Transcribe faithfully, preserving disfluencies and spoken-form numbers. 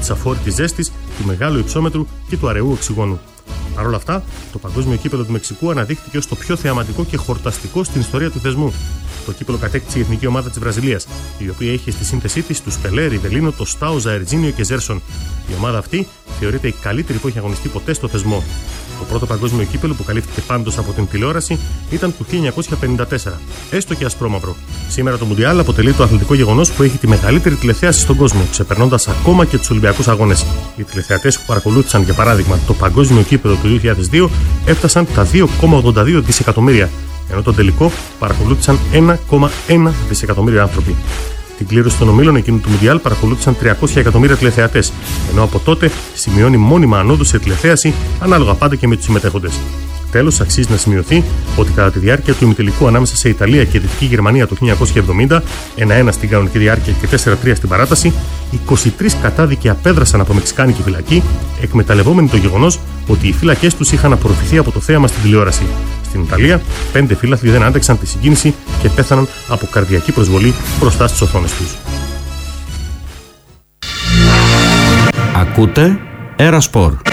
της αφόρητης ζέστης, του μεγάλου υψόμετρου και του αραιού οξυγόνου. Παρ' όλα αυτά, το Παγκόσμιο Κύπελλο του Μεξικού αναδείχθηκε ως το πιο θεαματικό και χορταστικό στην ιστορία του θεσμού. Το κύπελλο κατέκτησε η εθνική ομάδα της Βραζιλίας, η οποία είχε στη σύνθεσή της τους Πελέ, Ριβελίνο, Τοστάο, Ζαερτζίνιο και Ζέρσον. Η ομάδα αυτή θεωρείται η καλύτερη που έχει αγωνιστεί ποτέ στο θεσμό. Το πρώτο παγκόσμιο κύπελλο που καλύφθηκε πάντως από την τηλεόραση ήταν του χίλια εννιακόσια πενήντα τέσσερα, έστω και ασπρόμαυρο. Σήμερα το Μουντιάλ αποτελεί το αθλητικό γεγονός που έχει τη μεγαλύτερη τηλεθέαση στον κόσμο, ξεπερνώντας ακόμα και τους Ολυμπιακούς Αγώνες. Οι τηλεθεατές που παρακολούθησαν, για παράδειγμα, το παγκόσμιο κύπελλο του δύο χιλιάδες δύο έφτασαν τα δύο κόμμα ογδόντα δύο δισεκατομμύρια, ενώ τον τελικό παρακολούθησαν ένα κόμμα ένα δισεκατομμύριο άνθρωποι. Την κλήρωση των ομίλων εκείνου του Μουντιάλ παρακολούθησαν τριακόσια εκατομμύρια τηλεθεατές, ενώ από τότε σημειώνει μόνιμα ανόδου σε τηλεθέαση, ανάλογα πάντα και με τους συμμετέχοντες. Τέλος, αξίζει να σημειωθεί ότι κατά τη διάρκεια του ημιτελικού ανάμεσα σε Ιταλία και Δυτική Γερμανία το χίλια εννιακόσια εβδομήντα, ένα ένα στην κανονική διάρκεια και τέσσερα τρία στην παράταση, είκοσι τρεις κατάδικοι απέδρασαν από μεξικάνικη φυλακή, εκμεταλλευόμενοι το γεγονός ότι οι φύλακές τους είχαν απορροφηθεί από το θέαμα στην τηλεόραση. Στην Ιταλία, πέντε φύλαθλοι δεν άντεξαν τη συγκίνηση και πέθαναν από καρδιακή προσβολή μπροστά στις οθόνες τους. Ακούτε Έρα Σπορ.